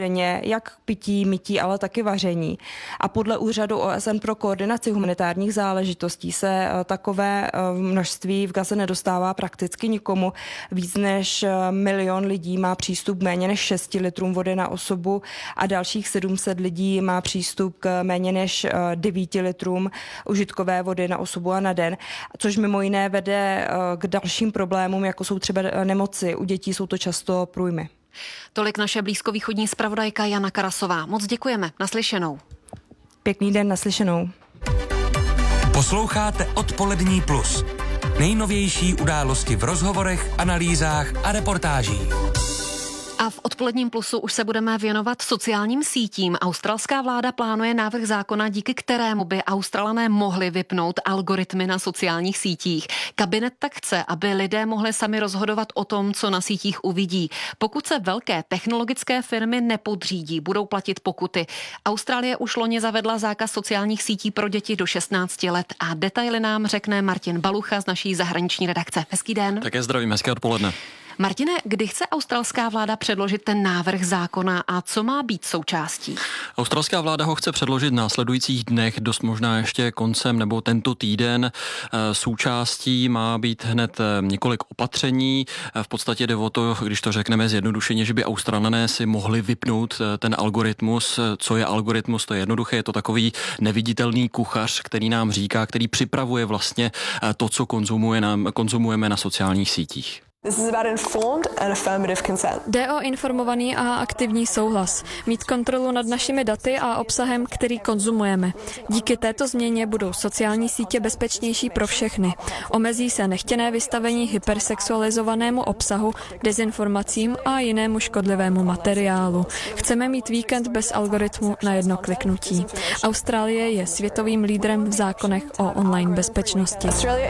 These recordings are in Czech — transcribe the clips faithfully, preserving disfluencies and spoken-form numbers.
denně, jak pití, mytí, ale taky vaření. A podle úřadu O S N pro koordinaci humanitárních záležitostí se takové množství v Gaze nedostává prakticky nikomu. Víc než milion lidí má přístup méně než šesti litrům vody na osobu a dalších sedm set lidí má přístup k méně než devíti litrům užitkové vody na osobu a na den, což mimo jiné vede k dalším problémům, jako jsou třeba nemoci. U dětí jsou to často průjmy. Tolik naše blízkovýchodní zpravodajka Jana Karasová. Moc děkujeme. Naslyšenou. Pěkný den, naslyšenou. Posloucháte Odpolední plus. Nejnovější události v rozhovorech, analýzách a reportážích. A v Odpoledním plusu už se budeme věnovat sociálním sítím. Australská vláda plánuje návrh zákona, díky kterému by Australané mohli vypnout algoritmy na sociálních sítích. Kabinet tak chce, aby lidé mohli sami rozhodovat o tom, co na sítích uvidí. Pokud se velké technologické firmy nepodřídí, budou platit pokuty. Austrálie už loni zavedla zákaz sociálních sítí pro děti do šestnácti let a detaily nám řekne Martin Balucha z naší zahraniční redakce. Hezký den. Také zdravím, hezké odpoledne. Martine, kdy chce australská vláda předložit ten návrh zákona a co má být součástí? Australská vláda ho chce předložit v následujících dnech, dost možná ještě koncem nebo tento týden. Součástí má být hned několik opatření. V podstatě jde o to, když to řekneme zjednodušeně, že by Australané si mohli vypnout ten algoritmus. Co je algoritmus? To je jednoduché, je to takový neviditelný kuchař, který nám říká, který připravuje vlastně to, co konzumuje nám, konzumujeme na sociálních sítích. Jde o informovaný a aktivní souhlas. Mít kontrolu nad našimi daty a obsahem, který konzumujeme. Díky této změně budou sociální sítě bezpečnější pro všechny. Omezí se nechtěné vystavení hypersexualizovanému obsahu, dezinformacím a jinému škodlivému materiálu. Chceme mít víkend bez algoritmu na jedno kliknutí. Austrálie je světovým lídrem v zákonech o online bezpečnosti.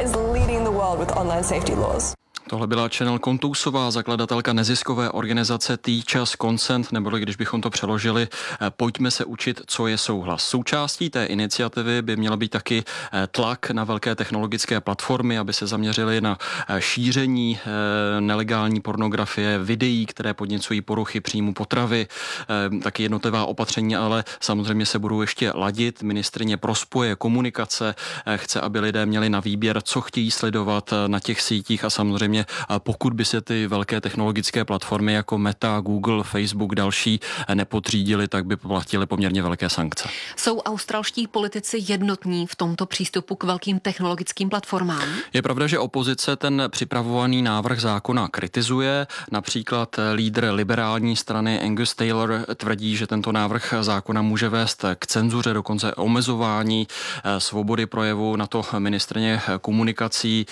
Tohle byla Chanel Kontousová, zakladatelka neziskové organizace Teach Us Consent, nebo když bychom to přeložili, pojďme se učit, co je souhlas. Součástí té iniciativy by měl být taky tlak na velké technologické platformy, aby se zaměřili na šíření nelegální pornografie, videí, které podněcují poruchy příjmu potravy, taky jednotlivá opatření, ale samozřejmě se budou ještě ladit. Ministryně pro spoje, komunikace chce, aby lidé měli na výběr, co chtějí sledovat na těch sítích a samozřejmě pokud by se ty velké technologické platformy jako Meta, Google, Facebook, další nepodřídily, tak by platily poměrně velké sankce. Jsou australští politici jednotní v tomto přístupu k velkým technologickým platformám? Je pravda, že opozice ten připravovaný návrh zákona kritizuje. Například lídr liberální strany Angus Taylor tvrdí, že tento návrh zákona může vést k cenzuře, dokonce omezování svobody projevu. Na to ministryně komunikací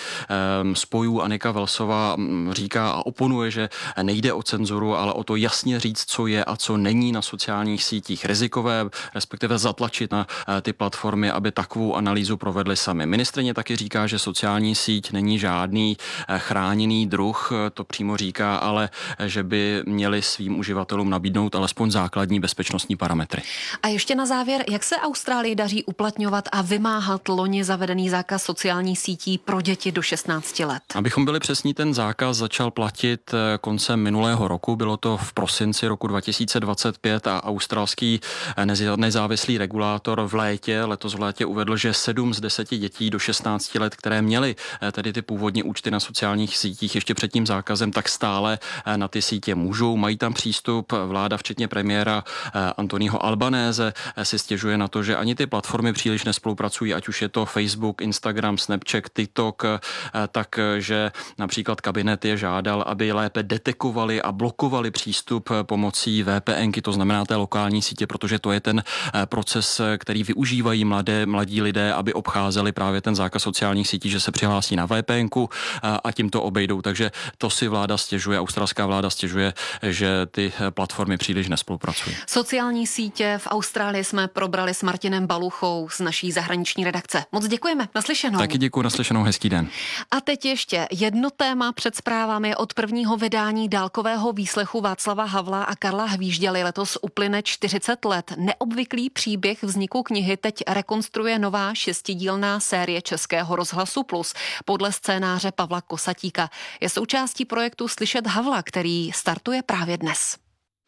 spojů Anika Velsová říká a oponuje, že nejde o cenzuru, ale o to jasně říct, co je a co není na sociálních sítích rizikové, respektive zatlačit na ty platformy, aby takovou analýzu provedly sami. Ministryně taky říká, že sociální síť není žádný chráněný druh, to přímo říká, ale že by měli svým uživatelům nabídnout alespoň základní bezpečnostní parametry. A ještě na závěr, jak se Austrálii daří uplatňovat a vymáhat loni zavedený zákaz sociálních sítí pro děti do šestnácti let? Abychom byli přesní, ten zákaz začal platit koncem minulého roku, bylo to v prosinci roku dva tisíce dvacet pět a australský nezávislý regulátor v létě, letos v létě uvedl, že sedm z deseti dětí do šestnácti let, které měly tedy ty původní účty na sociálních sítích ještě před tím zákazem, tak stále na ty sítě můžou, mají tam přístup. Vláda včetně premiéra Anthonyho Albanese si stěžuje na to, že ani ty platformy příliš nespolupracují, ať už je to Facebook, Instagram, Snapchat, TikTok, takže například kabinet je žádal, aby lépe detekovali a blokovali přístup pomocí V P N ky, to znamená té lokální sítě, protože to je ten proces, který využívají mladé, mladí lidé, aby obcházeli právě ten zákaz sociálních sítí, že se přihlásí na V P N ku a tím to obejdou. Takže to si vláda stěžuje, australská vláda stěžuje, že ty platformy příliš nespolupracují. Sociální sítě v Austrálii jsme probrali s Martinem Baluchou z naší zahraniční redakce. Moc děkujeme, naslyšenou. Taky děkuji, naslyšenou, hezký den. A teď ještě jedno téma před zprávami. Od prvního vydání dálkového výslechu Václava Havla a Karla Hvížděly letos uplyne čtyřicet let. Neobvyklý příběh vzniku knihy teď rekonstruuje nová šestidílná série Českého rozhlasu Plus podle scénáře Pavla Kosatíka. Je součástí projektu Slyšet Havla, který startuje právě dnes.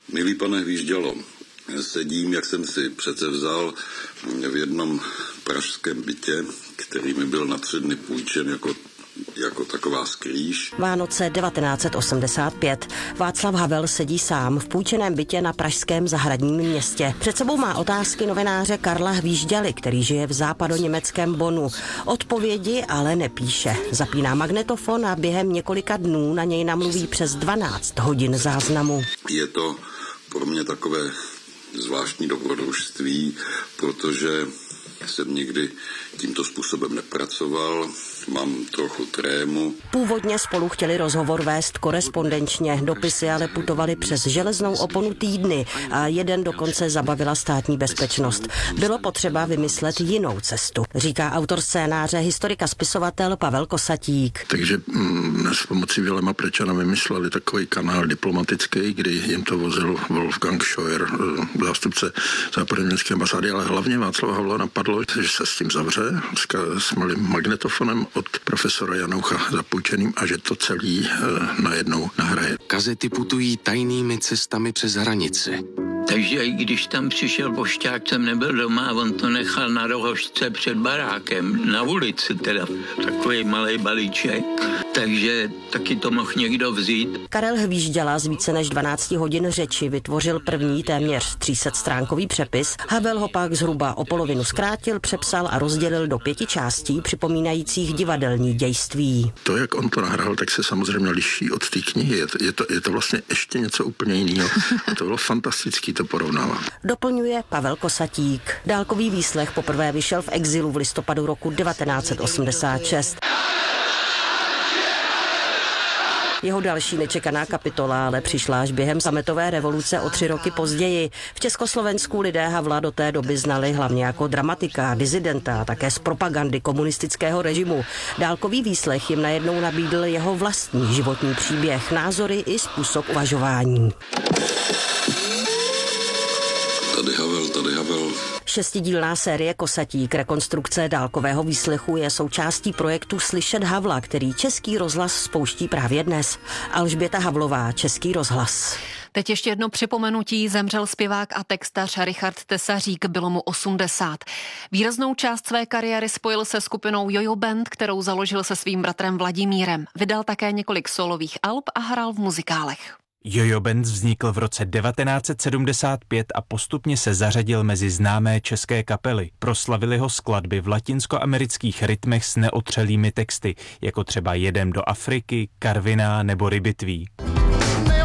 Milý pane Hvíždělo, sedím, jak jsem si přece vzal, v jednom pražském bytě, který mi byl na tři dny půjčen jako jako taková skrýš. Vánoce devatenáct set osmdesát pět. Václav Havel sedí sám v půjčeném bytě na pražském zahradním městě. Před sebou má otázky novináře Karla Hvížďaly, který žije v západoněmeckém Bonnu. Odpovědi ale nepíše. Zapíná magnetofon a během několika dnů na něj namluví přes dvanáct hodin záznamu. Je to pro mě takové zvláštní dobrodružství, protože jsem nikdy tímto způsobem nepracoval, mám trochu trému. Původně spolu chtěli rozhovor vést korespondenčně, dopisy ale putovaly přes železnou oponu týdny a jeden dokonce zabavila státní bezpečnost. Bylo potřeba vymyslet jinou cestu, říká autor scénáře, historik a spisovatel Pavel Kosatík. Takže mm, s pomocí Vilema Prečana vymysleli takový kanál diplomatický, kdy jim to vozil Wolfgang Scheuer, zástupce západoněmecké ambasády, ale hlavně Václava Havla napadlo, že se s tím zavře s malým magnetofonem od profesora Janoucha zapůjčeným a že to celý e, najednou nahraje. Kazety putují tajnými cestami přes hranice. Takže i když tam přišel pošťák, jsem nebyl doma, on to nechal na rohožce před barákem, na ulici teda, takový malej balíček, takže taky to mohl někdo vzít. Karel Hvížďala z více než dvanáct hodin řeči vytvořil první téměř tři sta stránkový přepis. Havel ho pak zhruba o polovinu zkrátil, přepsal a rozdělil do pěti částí připomínajících divadelní dějství. To, jak on to nahrál, tak se samozřejmě liší od té knihy. Je to, je to, je to vlastně ještě něco úplně jiného. To bylo fantastický to porovnávat. Doplňuje Pavel Kosatík. Dálkový výslech poprvé vyšel v exilu v listopadu roku devatenáct set osmdesát šest. Jeho další nečekaná kapitola ale přišla až během sametové revoluce o tři roky později. V Československu lidé Havla do té doby znali hlavně jako dramatika, disidenta a také z propagandy komunistického režimu. Dálkový výslech jim najednou nabídl jeho vlastní životní příběh, názory i způsob uvažování. Tady Havel, tady Havel. Šestidílná série Kosatík rekonstrukce dálkového výslechu je součástí projektu Slyšet Havla, který Český rozhlas spouští právě dnes. Alžběta Havlová, Český rozhlas. Teď ještě jedno připomenutí. Zemřel zpěvák a textař Richard Tesařík, bylo mu osmdesát. Výraznou část své kariéry spojil se skupinou Jojo Band, kterou založil se svým bratrem Vladimírem. Vydal také několik solových alb a hrál v muzikálech. Jojo Band vznikl v roce devatenáct set sedmdesát pět a postupně se zařadil mezi známé české kapely. Proslavili ho skladby v latinskoamerických rytmech s neotřelými texty, jako třeba Jedem do Afriky, Karviná nebo Rybitví.